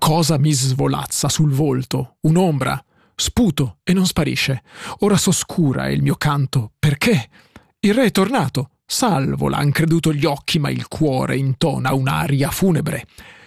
Qualcosa mi svolazza sul volto, un'ombra. Sputo e non sparisce. Ora s'oscura il mio canto. Perché? Il re è tornato. Salvo, l'han creduto gli occhi, ma il cuore intona un'aria funebre.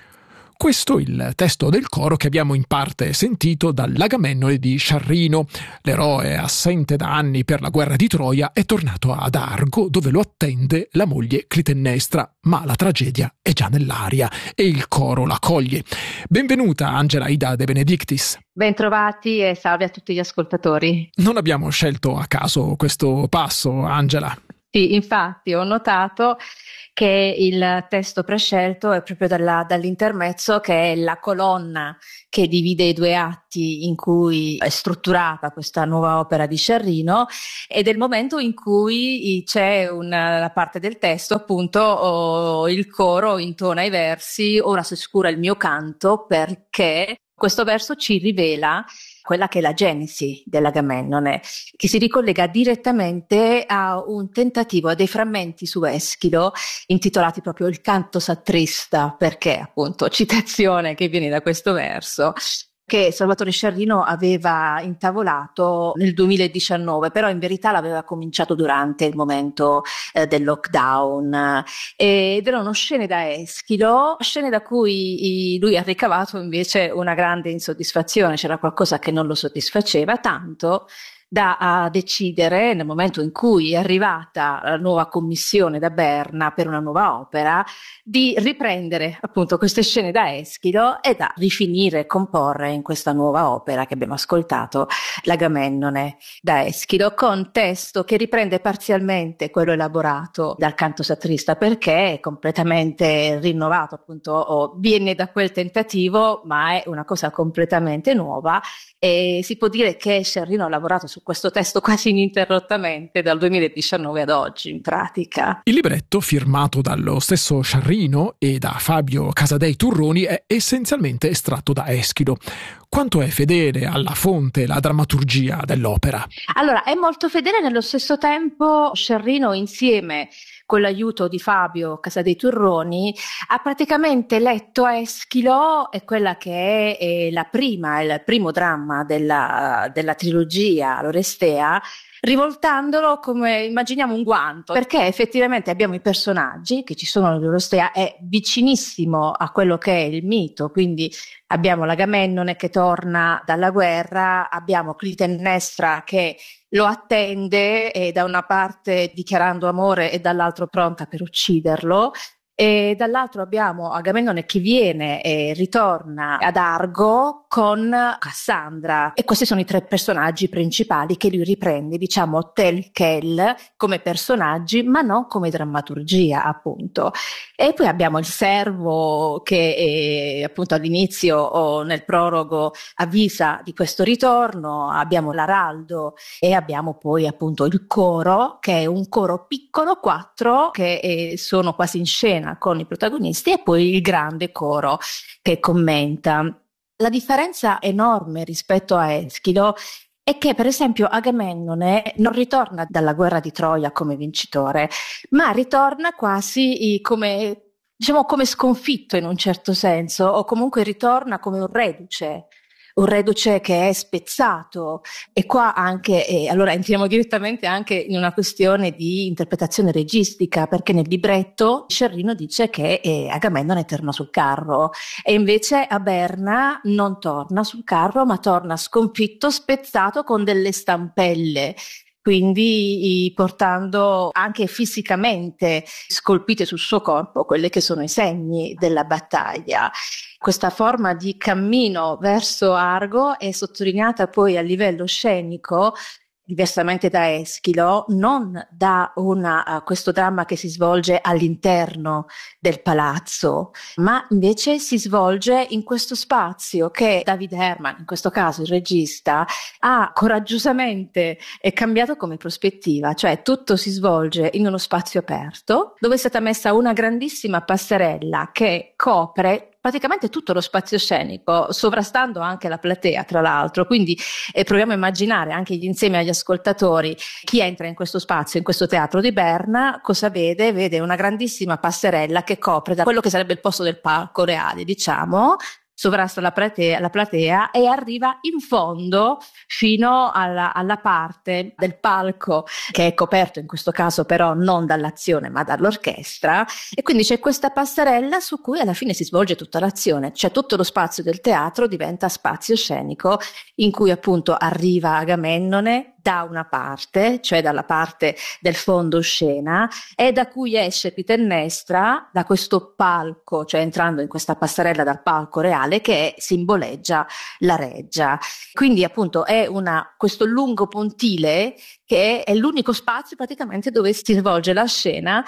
Questo è il testo del coro che abbiamo in parte sentito dall'Agamennone di Sciarrino. L'eroe, assente da anni per la guerra di Troia, è tornato ad Argo, dove lo attende la moglie Clitennestra, ma la tragedia è già nell'aria e il coro la coglie. Benvenuta Angela Ida De Benedictis. Bentrovati e salve a tutti gli ascoltatori. Non abbiamo scelto a caso questo passo, Angela. Sì, infatti ho notato che il testo prescelto è proprio dall'intermezzo, che è la colonna che divide i due atti in cui è strutturata questa nuova opera di Sciarrino, ed è il momento in cui c'è una parte del testo, appunto, il coro intona i versi: ora si scura il mio canto, perché questo verso ci rivela quella che è la genesi dell'Agamennone, che si ricollega direttamente a un tentativo, a dei frammenti su Eschilo intitolati proprio il canto satrista, perché appunto citazione che viene da questo verso, che Salvatore Sciarrino aveva intavolato nel 2019, però in verità l'aveva cominciato durante il momento del lockdown, ed erano scene da Eschilo, scene da cui lui ha ricavato invece una grande insoddisfazione. C'era qualcosa che non lo soddisfaceva, tanto da decidere, nel momento in cui è arrivata la nuova commissione da Berna per una nuova opera, di riprendere appunto queste scene da Eschilo e da rifinire e comporre in questa nuova opera che abbiamo ascoltato, l'Agamennone da Eschilo, con testo che riprende parzialmente quello elaborato dal canto satrista, perché è completamente rinnovato, appunto, viene da quel tentativo, ma è una cosa completamente nuova, e si può dire che Sciarrino ha lavorato su questo testo quasi ininterrottamente dal 2019 ad oggi, in pratica. Il libretto, firmato dallo stesso Sciarrino e da Fabio Casadei Turroni, è essenzialmente estratto da Eschilo. Quanto è fedele alla fonte la drammaturgia dell'opera? Allora, è molto fedele, nello stesso tempo Sciarrino, insieme con l'aiuto di Fabio Casadei Turroni, ha praticamente letto Eschilo, è quella che è il primo dramma della trilogia l'Orestea, rivoltandolo come, immaginiamo, un guanto, perché effettivamente abbiamo i personaggi che ci sono nell'Orestea, è vicinissimo a quello che è il mito, quindi abbiamo l'Agamennone che torna dalla guerra, abbiamo Clitennestra che lo attende, e da una parte dichiarando amore e dall'altro pronta per ucciderlo, e dall'altro abbiamo Agamennone che viene e ritorna ad Argo con Cassandra, e questi sono i tre personaggi principali che lui riprende, diciamo, tel quel, come personaggi, ma non come drammaturgia, appunto. E poi abbiamo il servo che appunto all'inizio o nel prologo avvisa di questo ritorno, abbiamo l'araldo e abbiamo poi appunto il coro, che è un coro piccolo, 4 che sono quasi in scena con i protagonisti, e poi il grande coro che commenta. La differenza enorme rispetto a Eschilo è che, per esempio, Agamennone non ritorna dalla guerra di Troia come vincitore, ma ritorna quasi come, diciamo, come sconfitto in un certo senso, o comunque ritorna come un reduce che è spezzato. E qua anche, allora entriamo direttamente anche in una questione di interpretazione registica, perché nel libretto Sciarrino dice che Agamennone torna sul carro, e invece a Berna non torna sul carro, ma torna sconfitto, spezzato, con delle stampelle, quindi portando anche fisicamente scolpite sul suo corpo quelli che sono i segni della battaglia. Questa forma di cammino verso Argo è sottolineata poi a livello scenico, diversamente da Eschilo, non da questo dramma che si svolge all'interno del palazzo, ma invece si svolge in questo spazio che David Herman, in questo caso il regista, ha coraggiosamente cambiato come prospettiva, cioè tutto si svolge in uno spazio aperto dove è stata messa una grandissima passerella che copre praticamente tutto lo spazio scenico, sovrastando anche la platea, tra l'altro. Quindi proviamo a immaginare anche insieme agli ascoltatori chi entra in questo spazio, in questo teatro di Berna, cosa vede? Vede una grandissima passerella che copre da quello che sarebbe il posto del palco reale, diciamo, sovrasta la platea e arriva in fondo fino alla parte del palco che è coperto in questo caso però non dall'azione ma dall'orchestra, e quindi c'è questa passerella su cui alla fine si svolge tutta l'azione, cioè tutto lo spazio del teatro diventa spazio scenico in cui appunto arriva Agamennone da una parte, cioè dalla parte del fondo scena, e da cui esce Clitennestra da questo palco, cioè entrando in questa passerella dal palco reale che simboleggia la reggia. Quindi appunto è questo lungo pontile che è l'unico spazio praticamente dove si svolge la scena.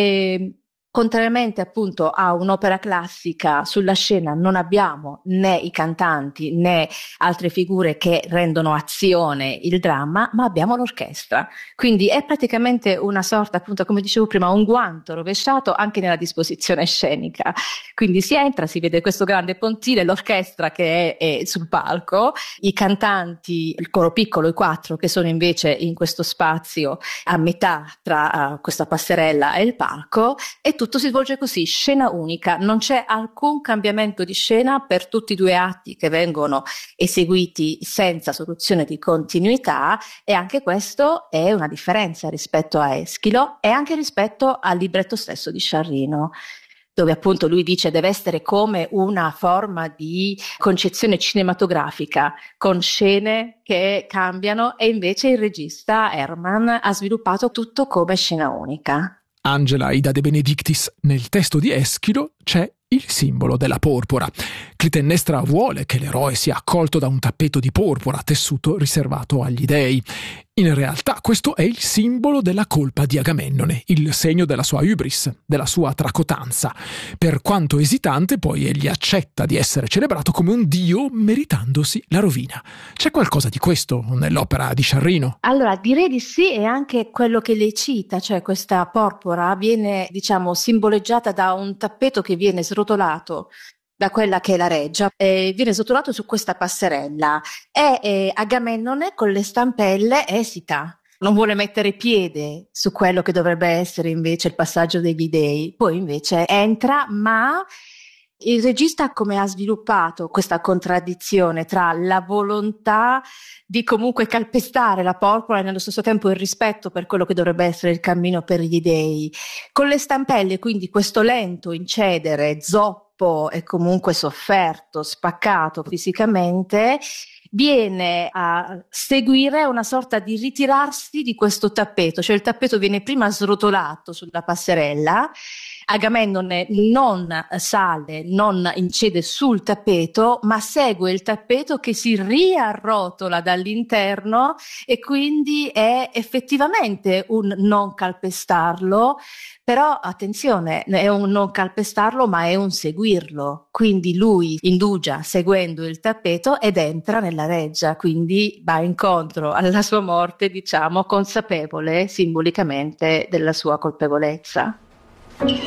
Contrariamente appunto a un'opera classica, sulla scena non abbiamo né i cantanti né altre figure che rendono azione il dramma, ma abbiamo l'orchestra. Quindi è praticamente una sorta, appunto, come dicevo prima, un guanto rovesciato anche nella disposizione scenica. Quindi si entra, si vede questo grande pontile, l'orchestra che è sul palco, i cantanti, il coro piccolo, i quattro che sono invece in questo spazio a metà tra questa passerella e il palco, e tutto si svolge così, scena unica, non c'è alcun cambiamento di scena per tutti i due atti che vengono eseguiti senza soluzione di continuità, e anche questo è una differenza rispetto a Eschilo e anche rispetto al libretto stesso di Sciarrino, dove appunto lui dice deve essere come una forma di concezione cinematografica con scene che cambiano, e invece il regista Herman ha sviluppato tutto come scena unica. Angela Ida De Benedictis, nel testo di Eschilo c'è il simbolo della porpora. Clitennestra vuole che l'eroe sia accolto da un tappeto di porpora, tessuto riservato agli dei. In realtà questo è il simbolo della colpa di Agamennone, il segno della sua hybris, della sua tracotanza. Per quanto esitante, poi egli accetta di essere celebrato come un dio meritandosi la rovina. C'è qualcosa di questo nell'opera di Sciarrino? Allora, direi di sì, e anche quello che lei cita, cioè questa porpora viene, diciamo, simboleggiata da un tappeto che viene srotolato da quella che è la reggia, viene srotolato su questa passerella, e Agamennone con le stampelle esita. Non vuole mettere piede su quello che dovrebbe essere invece il passaggio degli dei, poi invece entra, ma il regista come ha sviluppato questa contraddizione tra la volontà di comunque calpestare la porpora e nello stesso tempo il rispetto per quello che dovrebbe essere il cammino per gli dei, con le stampelle, quindi questo lento incedere, zoppo e comunque sofferto, spaccato fisicamente, viene a seguire una sorta di ritirarsi di questo tappeto, cioè il tappeto viene prima srotolato sulla passerella, Agamennone non sale, non incede sul tappeto, ma segue il tappeto che si riarrotola dall'interno, e quindi è effettivamente un non calpestarlo, però attenzione, è un non calpestarlo ma è un seguirlo, quindi lui indugia seguendo il tappeto ed entra nella reggia, quindi va incontro alla sua morte, diciamo, consapevole simbolicamente della sua colpevolezza.